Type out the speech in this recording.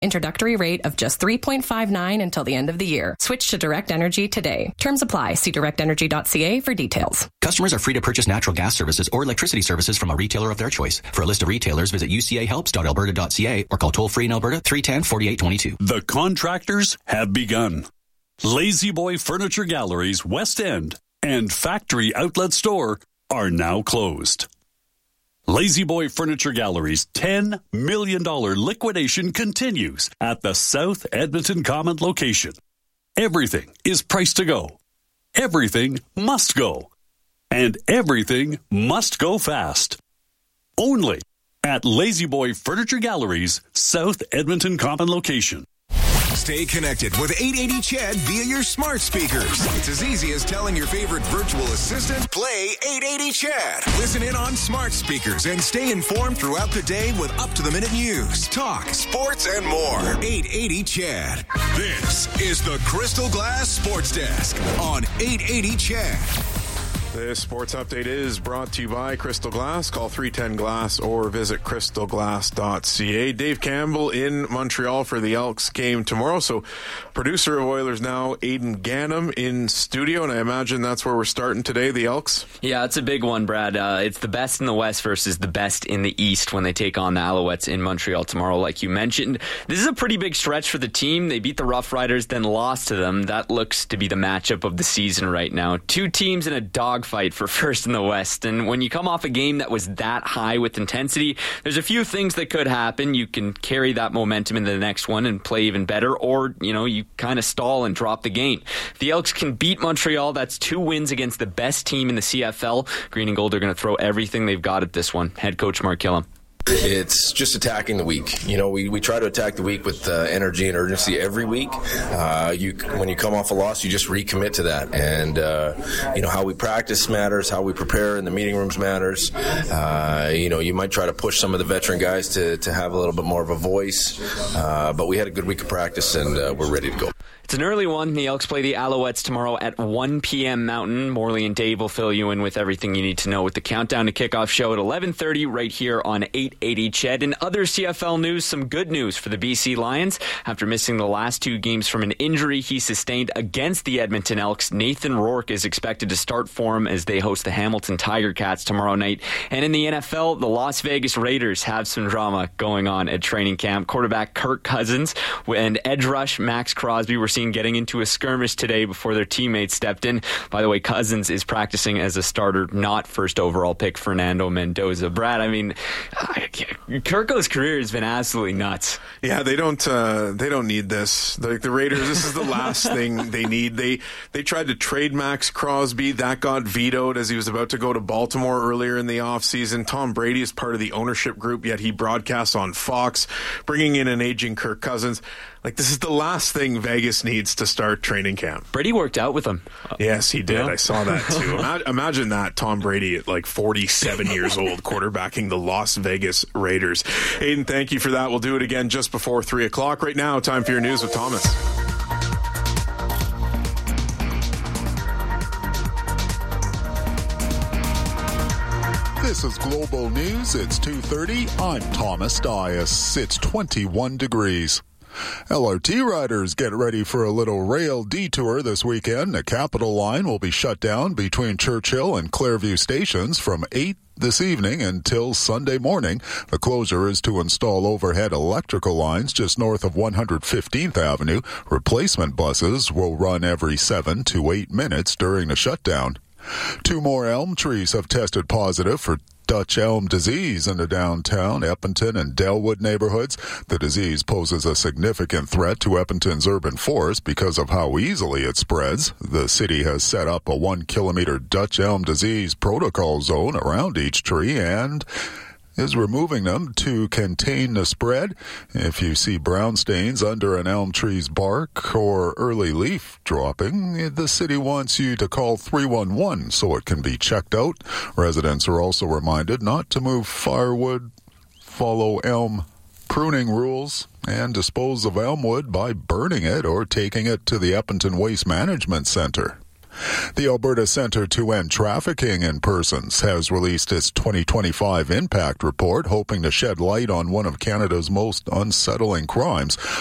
Introductory rate of just $3.59 until the end of the year. Switch to Direct Energy today. Terms apply. See directenergy.ca for details. Customers are free to purchase natural gas services or electricity services from a retailer of their choice. For a list of retailers, visit ucahelps.alberta.ca or call toll-free in Alberta 310-4822. The contractors have begun. Lazy Boy Furniture Galleries, West End, and Factory Outlet Store are now closed. Lazy Boy Furniture Gallery's $10 million liquidation continues at the South Edmonton Common location. Everything is priced to go. Everything must go. And everything must go fast. Only at Lazy Boy Furniture Gallery's South Edmonton Common location. Stay connected with 880 CHED via your smart speakers. It's as easy as telling your favorite virtual assistant, play 880 CHED. Listen in on smart speakers and stay informed throughout the day with up-to-the-minute news, talk, sports, and more. 880 CHED. This is the Crystal Glass Sports Desk on 880 CHED. This sports update is brought to you by Crystal Glass. Call 310-GLASS or visit crystalglass.ca. Dave Campbell in Montreal for the Elks game tomorrow. So producer of Oilers Now, Aidan Gannam in studio, and I imagine that's where we're starting today, the Elks? Yeah, it's a big one, Brad. It's the best in the West versus the best in the East when they take on the Alouettes in Montreal tomorrow, like you mentioned. This is a pretty big stretch for the team. They beat the Rough Riders, then lost to them. That looks to be the matchup of the season right now. Two teams in a dogfight for first in the West. And when you come off a game that was that high with intensity, there's a few things that could happen. You can carry that momentum into the next one and play even better, or, you kind of stall and drop the game. If the Elks can beat Montreal, that's 2 wins against the best team in the CFL. Green and Gold are going to throw everything they've got at this one. Head coach Mark Killam. It's just attacking the week. We try to attack the week with energy and urgency every week. When you come off a loss, you just recommit to that. And, how we practice matters, how we prepare in the meeting rooms matters. You might try to push some of the veteran guys to have a little bit more of a voice. But we had a good week of practice, and we're ready to go. It's an early one. The Elks play the Alouettes tomorrow at 1 p.m. Mountain. Morley and Dave will fill you in with everything you need to know with the Countdown to Kickoff show at 11:30 right here on 880 CHED. In other CFL news, some good news for the BC Lions. After missing the last 2 games from an injury he sustained against the Edmonton Elks, Nathan Rourke is expected to start for him as they host the Hamilton Tiger Cats tomorrow night. And in the NFL, the Las Vegas Raiders have some drama going on at training camp. Quarterback Kirk Cousins and edge rush Max Crosby were seen getting into a skirmish today before their teammates stepped in. By the way, Cousins is practicing as a starter, not first overall pick Fernando Mendoza. Brad, Kirko's career has been absolutely nuts. Yeah, they don't need this. Like the Raiders, this is the last thing they need. They tried to trade Max Crosby. That got vetoed as he was about to go to Baltimore earlier in the offseason. Tom Brady is part of the ownership group, yet he broadcasts on Fox, bringing in an aging Kirk Cousins. This is the last thing Vegas needs to start training camp. Brady worked out with him. Yes, he did. Yeah. I saw that too. Imagine that, Tom Brady at 47 years old, quarterbacking the Las Vegas Raiders. Aidan, thank you for that. We'll do it again just before 3 o'clock. Right now, time for your news with Thomas. This is Global News. It's 2:30. I'm Thomas Dias. It's 21 degrees. LRT riders get ready for a little rail detour this weekend. The Capital Line will be shut down between Churchill and Clairview stations from 8 this evening until Sunday morning. The closure is to install overhead electrical lines just north of 115th Avenue. Replacement buses will run every 7 to 8 minutes during the shutdown. 2 more elm trees have tested positive for Dutch elm disease in the downtown Edmonton and Delwood neighborhoods. The disease poses a significant threat to Edmonton's urban forest because of how easily it spreads. The city has set up a 1-kilometer Dutch elm disease protocol zone around each tree and is removing them to contain the spread. If you see brown stains under an elm tree's bark or early leaf dropping, the city wants you to call 311 so it can be checked out. Residents are also reminded not to move firewood, follow elm pruning rules, and dispose of elm wood by burning it or taking it to the Edmonton Waste Management Center. The Alberta Centre to End Trafficking in Persons has released its 2025 impact report, hoping to shed light on one of Canada's most unsettling crimes,